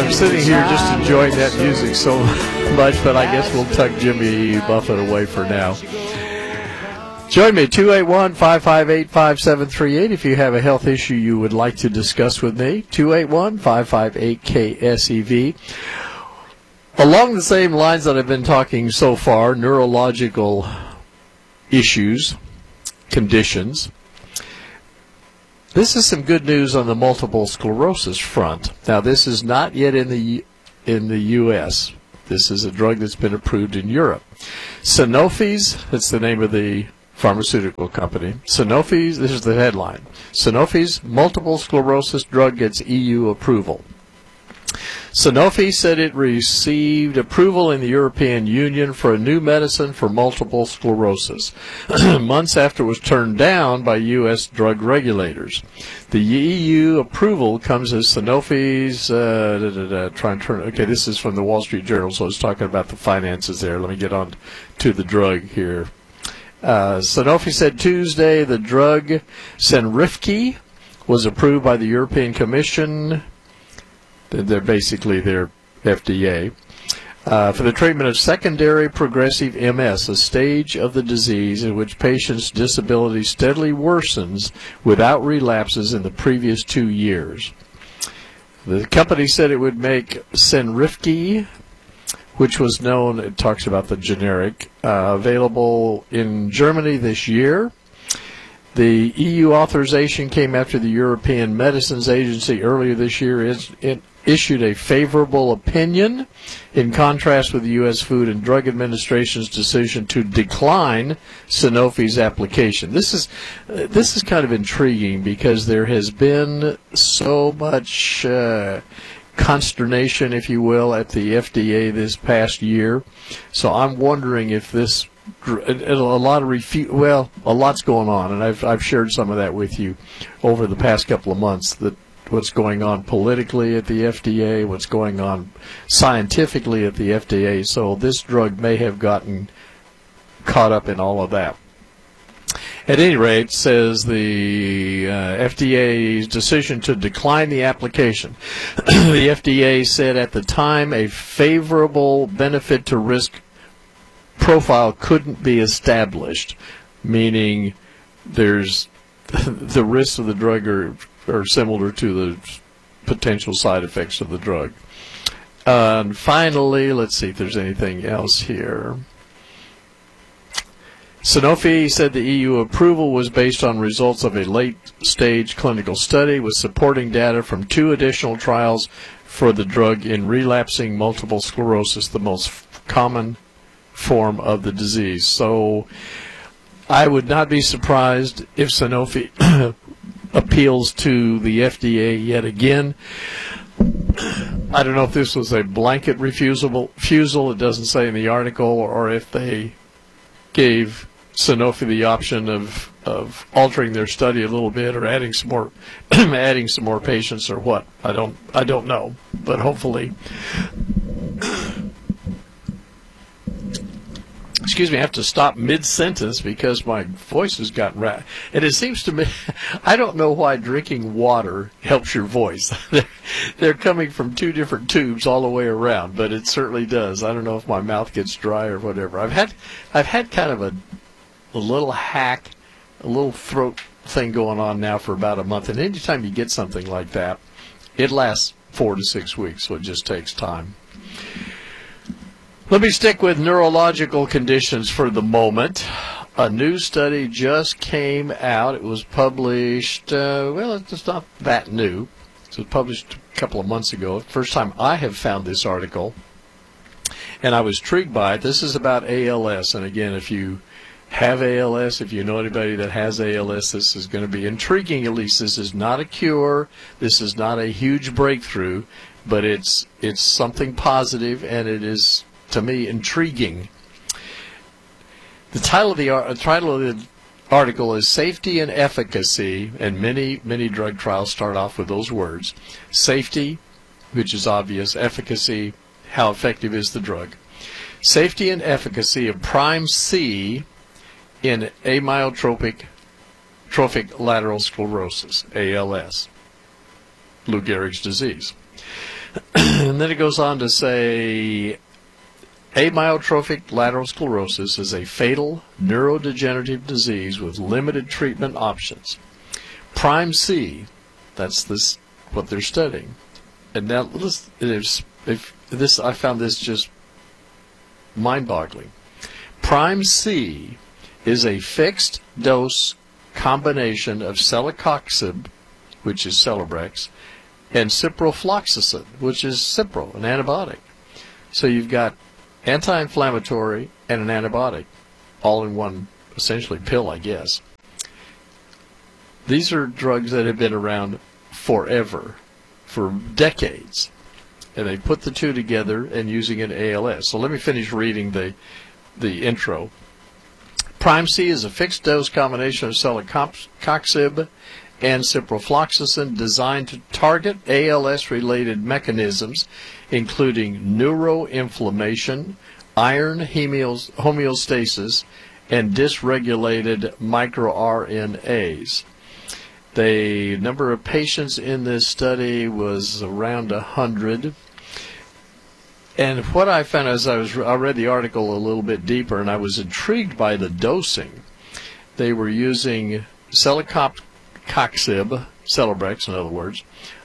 I'm sitting here just enjoying that music so much, but I guess we'll tuck Jimmy Buffett away for now. Join me, 281-558-5738, if you have a health issue you would like to discuss with me, 281-558-KSEV. Along the same lines that I've been talking so far, neurological issues, conditions. This is some good news on the multiple sclerosis front. Now, this is not yet in the U.S. This is a drug that's been approved in Europe. Sanofi's, that's the name of the pharmaceutical company. Sanofi's, this is the headline. Sanofi's multiple sclerosis drug gets EU approval. Sanofi said it received approval in the European Union for a new medicine for multiple sclerosis, months after it was turned down by U.S. drug regulators. The EU approval comes as Sanofi's, okay, this is from the Wall Street Journal, so it's talking about the finances there. Let me get on to the drug here. Sanofi said Tuesday the drug Senrifki was approved by the European Commission. They're basically their FDA, for the treatment of secondary progressive MS, a stage of the disease in which patients' disability steadily worsens without relapses in the previous 2 years. The company said it would make Senrifki, which was known, it talks about the generic, available in Germany this year. The EU authorization came after the European Medicines Agency earlier this year issued a favorable opinion, in contrast with the U.S. Food and Drug Administration's decision to decline Sanofi's application. This is kind of intriguing because there has been so much consternation, if you will, at the FDA this past year. So I'm wondering if this a lot's going on, and I've shared some of that with you over the past couple of months. That what's going on politically at the FDA, what's going on scientifically at the FDA. So this drug may have gotten caught up in all of that. At any rate, says the FDA's decision to decline the application. The FDA said at the time a favorable benefit to risk profile couldn't be established, meaning there's the risks of the drug are similar to the potential side effects of the drug. And finally, let's see if there's anything else here. Sanofi said the EU approval was based on results of a late-stage clinical study with supporting data from 2 additional trials for the drug in relapsing multiple sclerosis, the most common form of the disease. So I would not be surprised if Sanofi appeals to the FDA yet again. I don't know if this was a blanket refusal, it doesn't say in the article, or if they gave Sanofi the option of altering their study a little bit or adding some more adding some more patients or what. I don't know, but hopefully. Excuse me, I have to stop mid-sentence because my voice has gotten raspy. And it seems to me, I don't know why drinking water helps your voice. They're coming from 2 different tubes all the way around, but it certainly does. I don't know if my mouth gets dry or whatever. I've had kind of a little hack, a little throat thing going on now for about a month. And anytime you get something like that, it lasts 4 to 6 weeks, so it just takes time. Let me stick with neurological conditions for the moment. A new study just came out. It was published, it's not that new. It was published a couple of months ago. First time I have found this article, and I was intrigued by it. This is about ALS, and again, if you have ALS, if you know anybody that has ALS, this is going to be intriguing. At least this is not a cure. This is not a huge breakthrough, but it's something positive, and it is, to me, intriguing. The title of the article is Safety and Efficacy, and many drug trials start off with those words. Safety, which is obvious. Efficacy, how effective is the drug. Safety and efficacy of Prime C in amyotrophic lateral sclerosis, ALS, Lou Gehrig's disease. And then it goes on to say, amyotrophic lateral sclerosis is a fatal neurodegenerative disease with limited treatment options. Prime C, that's what they're studying. And now I found this just mind-boggling. Prime C is a fixed dose combination of celecoxib, which is Celebrex, and ciprofloxacin, which is Cipro, an antibiotic. So you've got anti-inflammatory and an antibiotic, all in one, essentially, pill, I guess. These are drugs that have been around forever, for decades, and they put the two together and using it in ALS. So let me finish reading the intro. Prime C is a fixed-dose combination of celecoxib and ciprofloxacin designed to target ALS-related mechanisms, including neuroinflammation, iron homeostasis, and dysregulated microRNAs. The number of patients in this study was around 100. And what I found as I read the article a little bit deeper, and I was intrigued by the dosing. They were using celecoxib, Celebrex in other words,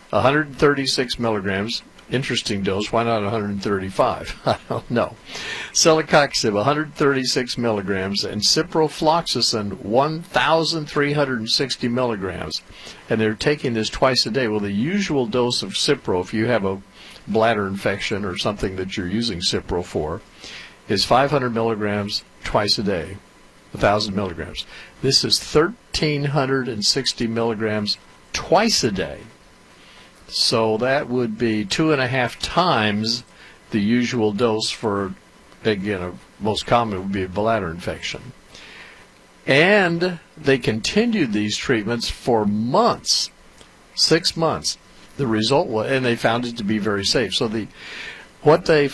136 milligrams. Interesting dose. Why not 135? I don't know. Celecoxib, 136 milligrams, and ciprofloxacin, 1,360 milligrams. And they're taking this twice a day. Well, the usual dose of Cipro, if you have a bladder infection or something that you're using Cipro for, is 500 milligrams twice a day, 1,000 milligrams. This is 1,360 milligrams twice a day. So that would be 2.5 times the usual dose for, again, most common would be a bladder infection. And they continued these treatments for months, 6 months. The result was, and they found it to be very safe. So what they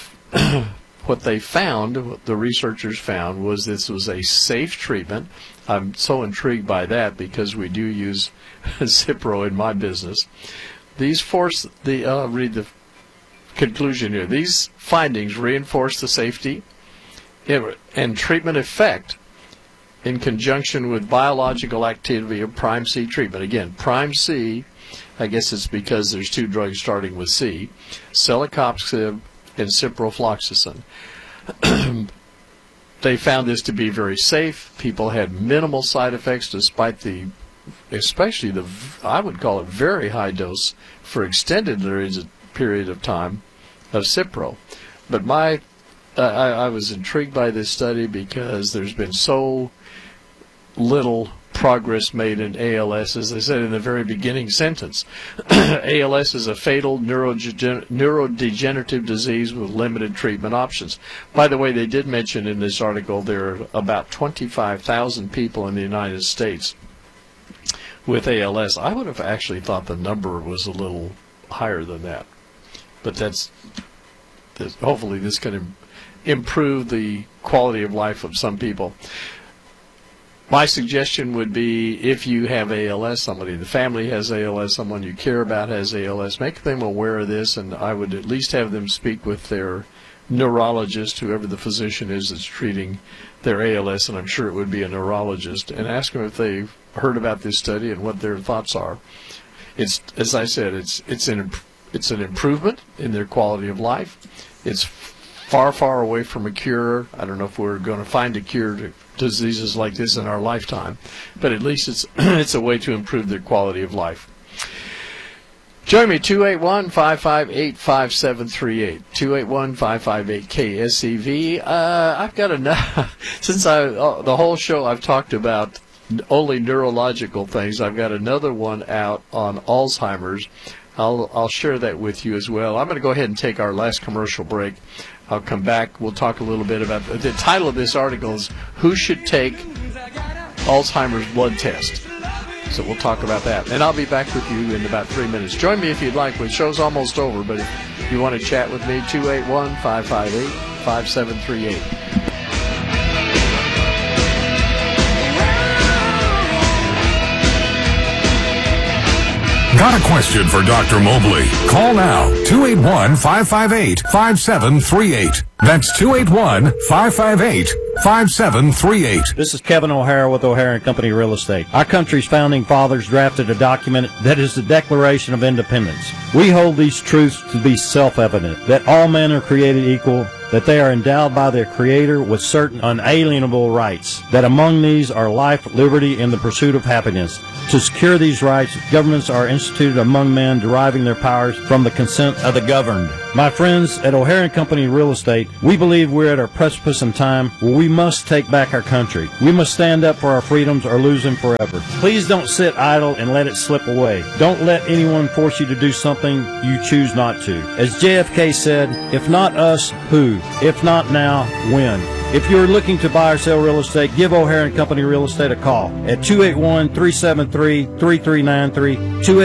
found, what the researchers found, was this was a safe treatment. I'm so intrigued by that because we do use Cipro in my business. I'll read the conclusion here. These findings reinforce the safety and treatment effect in conjunction with biological activity of Prime C treatment. Again, Prime C, I guess it's because there's two drugs starting with C, celecoxib and ciprofloxacin. They found this to be very safe. People had minimal side effects despite especially I would call it very high dose for extended period of time of Cipro. But I was intrigued by this study because there's been so little progress made in ALS. As I said in the very beginning sentence, ALS is a fatal neurodegenerative disease with limited treatment options. By the way, they did mention in this article there are about 25,000 people in the United States with ALS. I would have actually thought the number was a little higher than that. But hopefully this can improve the quality of life of some people. My suggestion would be, if you have ALS, somebody in the family has ALS, someone you care about has ALS, make them aware of this, and I would at least have them speak with their neurologist, whoever the physician is that's treating their ALS, and I'm sure it would be a neurologist, and ask them if they've heard about this study and what their thoughts are. It's, as I said, it's an improvement in their quality of life. It's far, far away from a cure. I don't know if we're going to find a cure to diseases like this in our lifetime, but at least it's a way to improve their quality of life. Join me, 281-558-5738, 281-558-KSEV. I've got since the whole show I've talked about only neurological things, I've got another one out on Alzheimer's. I'll share that with you as well. I'm going to go ahead and take our last commercial break. I'll come back. We'll talk a little bit about the title of this article is Who Should Take Alzheimer's Blood Test? So we'll talk about that. And I'll be back with you in about 3 minutes. Join me if you'd like. The show's almost over, but if you want to chat with me, 281-558-5738. Got a question for Dr. Mobley? Call now, 281-558-5738. That's 281-558-5738. This is Kevin O'Hara with O'Hara & Company Real Estate. Our country's founding fathers drafted a document that is the Declaration of Independence. We hold these truths to be self-evident, that all men are created equal, that they are endowed by their Creator with certain unalienable rights, that among these are life, liberty, and the pursuit of happiness. To secure these rights, governments are instituted among men, deriving their powers from the consent of the governed. My friends at O'Hara & Company Real Estate, we believe we're at a precipice in time where we must take back our country. We must stand up for our freedoms or lose them forever. Please don't sit idle and let it slip away. Don't let anyone force you to do something you choose not to. As JFK said, if not us, who? If not now, when? If you're looking to buy or sell real estate, give O'Hara & Company Real Estate a call at 281-373-3393,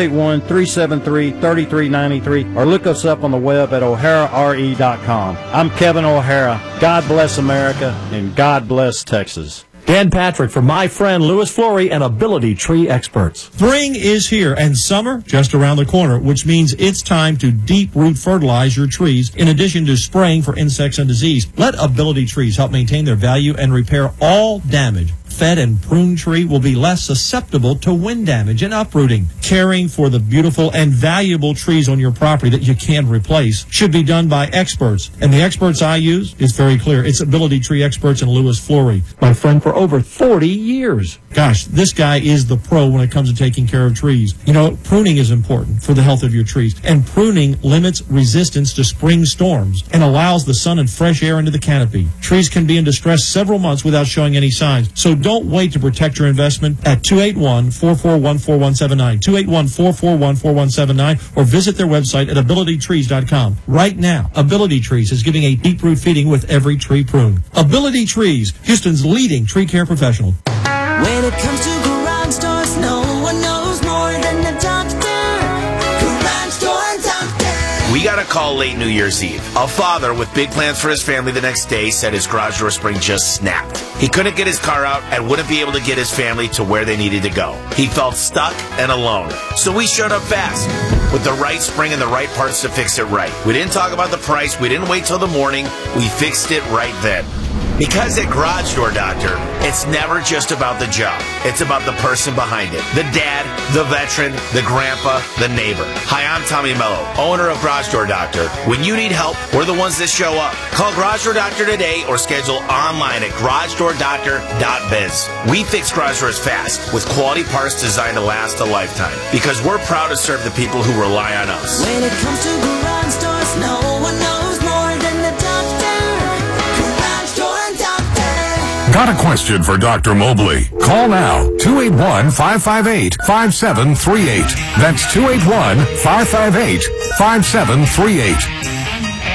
281-373-3393, or look us up on the web at o'harare.com. I'm Kevin O'Hara. God bless America, and God bless Texas. Dan Patrick for my friend Louis Flory and Ability Tree Experts. Spring is here and summer just around the corner, which means it's time to deep root fertilize your trees in addition to spraying for insects and disease. Let Ability Trees help maintain their value and repair all damage. Fed and pruned tree will be less susceptible to wind damage and uprooting. Caring for the beautiful and valuable trees on your property that you can't replace should be done by experts. And the experts I use is very clear. It's Ability Tree Experts and Louis Flory. My friend for over 40 years. Gosh, this guy is the pro when it comes to taking care of trees. You know, pruning is important for the health of your trees. And pruning limits resistance to spring storms and allows the sun and fresh air into the canopy. Trees can be in distress several months without showing any signs. So don't wait to protect your investment at 281-441-4179, 281-441-4179, or visit their website at abilitytrees.com. Right now, Ability Trees is giving a deep root feeding with every tree prune. Ability Trees, Houston's leading tree care professional. When it comes to garage doors, no one knows more than the doctor. Garage Door Doctor. We got a call late New Year's Eve. A father with big plans for his family the next day said his garage door spring just snapped. He couldn't get his car out and wouldn't be able to get his family to where they needed to go. He felt stuck and alone. So we showed up fast with the right spring and the right parts to fix it right. We didn't talk about the price. We didn't wait till the morning. We fixed it right then. Because at Garage Door Doctor, it's never just about the job. It's about the person behind it. The dad, the veteran, the grandpa, the neighbor. Hi, I'm Tommy Mello, owner of Garage Door Doctor. When you need help, we're the ones that show up. Call Garage Door Doctor today or schedule online at garagedoordoctor.biz. We fix garage doors fast with quality parts designed to last a lifetime because we're proud to serve the people who rely on us. When it comes to garage doors, no one knows more than the doctor. Garage Door Doctor. Got a question for Dr. Mobley? Call now, 281-558-5738. That's 281-558-5738.